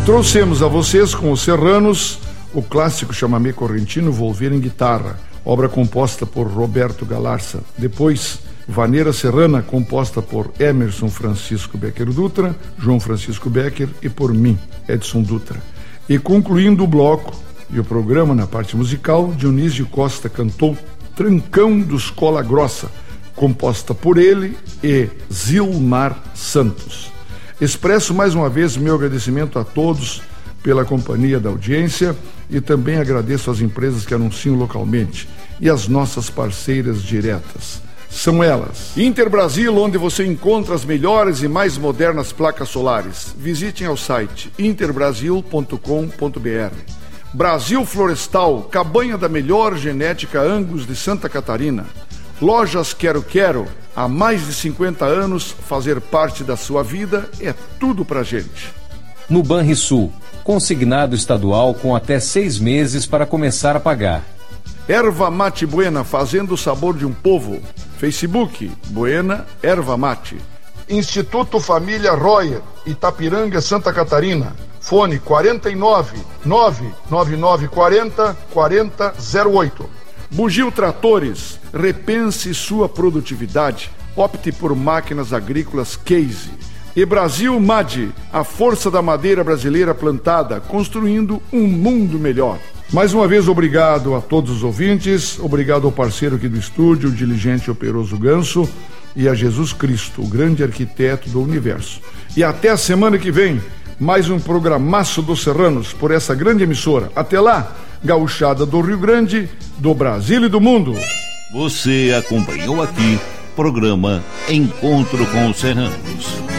Trouxemos a vocês com os Serranos o clássico chamamé correntino Volver em Guitarra, obra composta por Roberto Galarza. Depois, Vaneira Serrana, composta por Emerson Francisco Becker Dutra, João Francisco Becker e por mim, Edson Dutra. E concluindo o bloco e o programa na parte musical, Dionísio Costa cantou Trancão dos Cola Grossa, composta por ele e Zilmar Santos. Expresso mais uma vez meu agradecimento a todos pela companhia da audiência e também agradeço às empresas que anunciam localmente e às nossas parceiras diretas. São elas: Interbrasil, onde você encontra as melhores e mais modernas placas solares. Visitem ao site interbrasil.com.br. Brasil Florestal, cabanha da melhor genética Angus de Santa Catarina. Lojas Quero Quero, há mais de 50 anos, fazer parte da sua vida é tudo pra gente. No Banrisul, consignado estadual com até 6 meses para começar a pagar. Erva Mate Buena, fazendo o sabor de um povo. Facebook, Buena Erva Mate. Instituto Família Royer, Itapiranga, Santa Catarina. Fone 49 99940 4008. Bugio Tratores, repense sua produtividade. Opte por máquinas agrícolas Case. E Brasil MAD, a força da madeira brasileira plantada, construindo um mundo melhor. Mais uma vez, obrigado a todos os ouvintes, obrigado ao parceiro aqui do estúdio, o diligente e operoso Ganso, e a Jesus Cristo, o grande arquiteto do universo. E até a semana que vem, mais um programaço dos Serranos por essa grande emissora. Até lá, gauchada do Rio Grande, do Brasil e do mundo. Você acompanhou aqui programa Encontro com os Serranos.